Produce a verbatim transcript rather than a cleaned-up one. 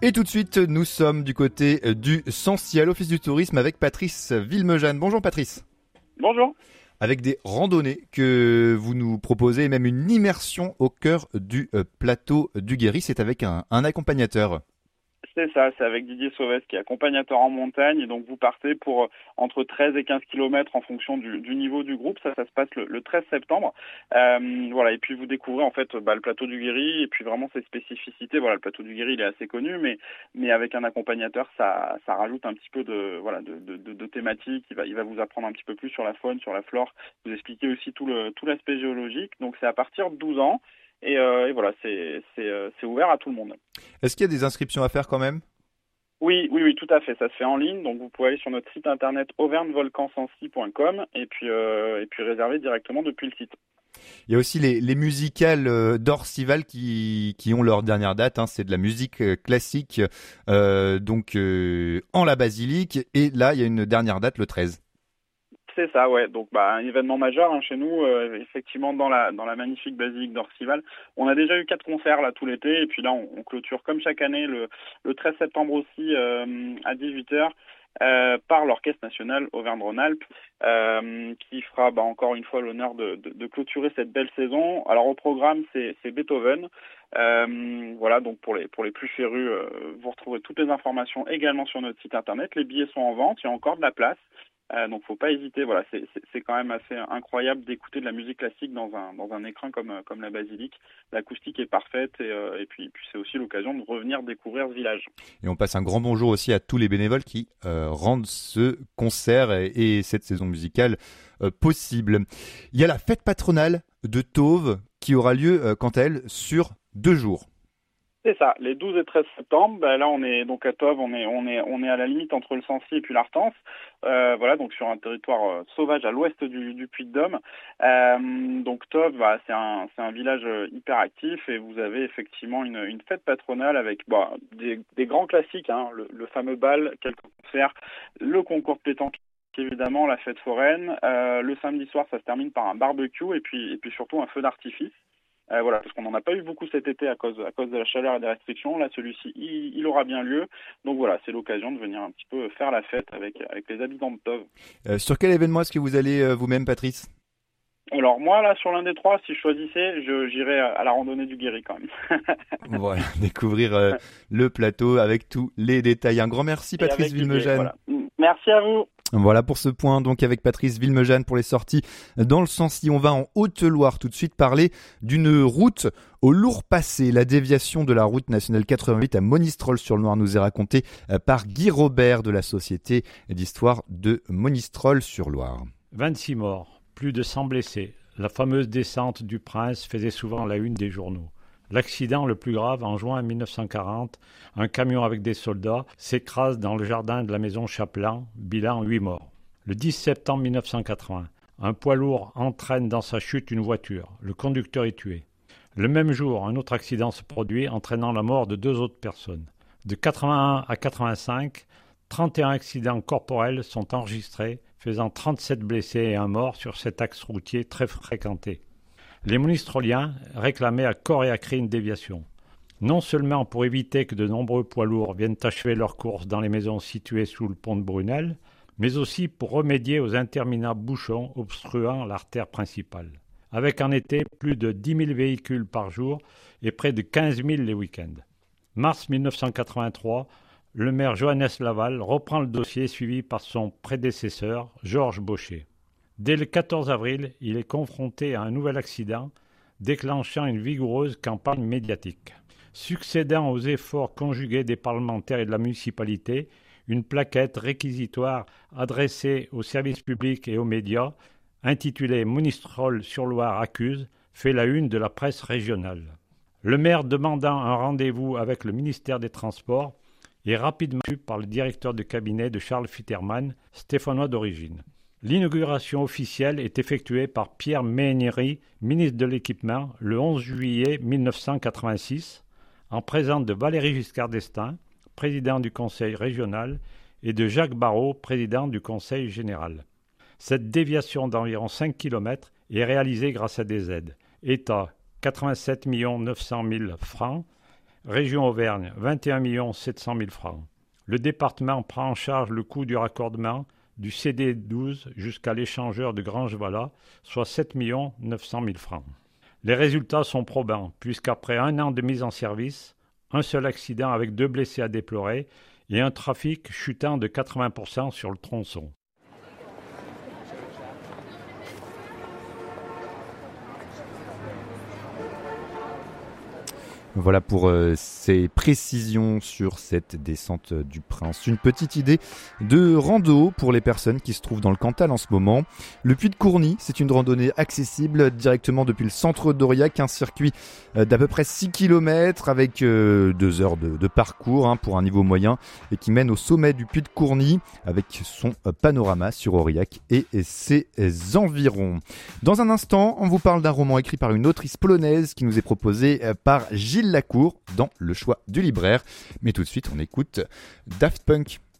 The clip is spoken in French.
Et tout de suite, nous sommes du côté du Sancy à l'Office du Tourisme avec Patrice Villemejane. Bonjour Patrice. Bonjour. Avec des randonnées que vous nous proposez, et même une immersion au cœur du plateau du Guéry, c'est avec un, un accompagnateur. C'est ça, c'est avec Didier Sauvès qui est accompagnateur en montagne. Et donc vous partez pour entre treize et quinze kilomètres en fonction du, du niveau du groupe. Ça, ça se passe le, le treize septembre. Euh, voilà, et puis vous découvrez en fait bah, le plateau du Guéry et puis vraiment ses spécificités. Voilà, le plateau du Guéry il est assez connu, mais mais avec un accompagnateur, ça ça rajoute un petit peu de voilà de, de, de, de thématique. Il va il va vous apprendre un petit peu plus sur la faune, sur la flore, vous expliquer aussi tout le tout l'aspect géologique. Donc c'est à partir de douze ans. Et, euh, et voilà, c'est, c'est, euh, c'est ouvert à tout le monde. Est-ce qu'il y a des inscriptions à faire quand même ? Oui, oui, oui, tout à fait. Ça se fait en ligne, donc vous pouvez aller sur notre site internet auvergne volcan sancy point com et puis euh, et puis réserver directement depuis le site. Il y a aussi les, les musicales euh, d'Orcival qui qui ont leur dernière date. Hein, c'est de la musique euh, classique, euh, donc euh, en la basilique. Et là, il y a une dernière date le treize. C'est ça, ouais. Donc, bah, un événement majeur hein, chez nous, euh, effectivement, dans la dans la magnifique basilique d'Orcival. On a déjà eu quatre concerts là tout l'été, et puis là, on, on clôture comme chaque année le, le treize septembre aussi euh, à dix-huit heures euh, par l'Orchestre national Auvergne-Rhône-Alpes, euh, qui fera bah, encore une fois l'honneur de, de, de clôturer cette belle saison. Alors au programme, c'est, c'est Beethoven. Euh, voilà, donc pour les pour les plus férus, euh, vous retrouverez toutes les informations également sur notre site internet. Les billets sont en vente, il y a encore de la place. Euh, donc faut pas hésiter, voilà, c'est, c'est, c'est quand même assez incroyable d'écouter de la musique classique dans un dans un écrin comme comme la basilique. L'acoustique est parfaite et, euh, et puis puis c'est aussi l'occasion de revenir découvrir ce village. Et on passe un grand bonjour aussi à tous les bénévoles qui euh, rendent ce concert et, et cette saison musicale euh, possible. Il y a la fête patronale de Tauves qui aura lieu euh, quant à elle sur deux jours. C'est ça, les douze et treize septembre, ben là on est donc à Tauves, on est on est on est à la limite entre le Sancy et puis l'Artense, euh, voilà donc sur un territoire euh, sauvage à l'ouest du, du Puy-de-Dôme. Euh, donc Tauves, bah, c'est un c'est un village hyper actif et vous avez effectivement une, une fête patronale avec bah, des, des grands classiques, hein, le, le fameux bal, quelques concerts, le concours de pétanque. Évidemment la fête foraine, euh, le samedi soir ça se termine par un barbecue et puis et puis surtout un feu d'artifice. Euh, voilà, parce qu'on n'en a pas eu beaucoup cet été à cause, à cause de la chaleur et des restrictions. Là, celui-ci, il, il aura bien lieu. Donc voilà, c'est l'occasion de venir un petit peu faire la fête avec, avec les habitants de Tauves. Euh, sur quel événement est-ce que vous allez euh, vous-même, Patrice ? Alors moi, là, sur l'un des trois, si je choisissais, je, j'irais à la randonnée du Guéry quand même. Voilà, découvrir euh, le plateau avec tous les détails. Un grand merci, Patrice Villemejane. Voilà. Merci à vous. Voilà pour ce point, donc avec Patrice Villemejane pour les sorties dans le Sancy. On va en Haute-Loire tout de suite parler d'une route au lourd passé. La déviation de la route nationale quatre-vingt-huit à Monistrol-sur-Loire nous est racontée par Guy Robert de la Société d'Histoire de Monistrol-sur-Loire. vingt-six morts, plus de cent blessés. La fameuse descente du Prince faisait souvent la une des journaux. L'accident le plus grave, en juin mille neuf cent quarante, un camion avec des soldats s'écrase dans le jardin de la maison Chapelain, bilan huit morts. Le dix septembre mille neuf cent quatre-vingts, un poids lourd entraîne dans sa chute une voiture. Le conducteur est tué. Le même jour, un autre accident se produit, entraînant la mort de deux autres personnes. De quatre-vingt-un à quatre-vingt-cinq, trente et un accidents corporels sont enregistrés, faisant trente-sept blessés et un mort sur cet axe routier très fréquenté. Les monistroliens réclamaient à corps et à cri une déviation. Non seulement pour éviter que de nombreux poids lourds viennent achever leur course dans les maisons situées sous le pont de Brunel, mais aussi pour remédier aux interminables bouchons obstruant l'artère principale. Avec en été plus de dix mille véhicules par jour et près de quinze mille les week-ends. Mars mille neuf cent quatre-vingt-trois, le maire Johannes Laval reprend le dossier suivi par son prédécesseur, Georges Baucher. Dès le quatorze avril, il est confronté à un nouvel accident, déclenchant une vigoureuse campagne médiatique. Succédant aux efforts conjugués des parlementaires et de la municipalité, une plaquette réquisitoire adressée aux services publics et aux médias, intitulée « Monistrol-sur-Loire accuse », fait la une de la presse régionale. Le maire demandant un rendez-vous avec le ministère des Transports est rapidement reçu par le directeur de cabinet de Charles Fitterman, stéphanois d'origine. L'inauguration officielle est effectuée par Pierre Méhaignerie, ministre de l'Équipement, le onze juillet mille neuf cent quatre-vingt-six, en présence de Valéry Giscard d'Estaing, président du Conseil régional, et de Jacques Barrot, président du Conseil général. Cette déviation d'environ cinq kilomètres est réalisée grâce à des aides. État, quatre-vingt-sept millions neuf cent mille francs, Région Auvergne, vingt et un millions sept cent mille francs. Le département prend en charge le coût du raccordement du C D douze jusqu'à l'échangeur de Grange-Valat, soit sept millions neuf cent mille francs. Les résultats sont probants, puisqu'après un an de mise en service, un seul accident avec deux blessés à déplorer et un trafic chutant de quatre-vingts pour cent sur le tronçon. Voilà pour euh, ces précisions sur cette descente du Prince. Une petite idée de rando pour les personnes qui se trouvent dans le Cantal en ce moment. Le Puy de Courny, c'est une randonnée accessible directement depuis le centre d'Aurillac, un circuit euh, d'à peu près six kilomètres avec euh, deux heures de, de parcours hein, pour un niveau moyen et qui mène au sommet du Puy de Courny avec son euh, panorama sur Aurillac et, et ses environs. Dans un instant, on vous parle d'un roman écrit par une autrice polonaise qui nous est proposé euh, par Gilles Lacour dans Le choix du libraire. Mais tout de suite, on écoute Daft Punk.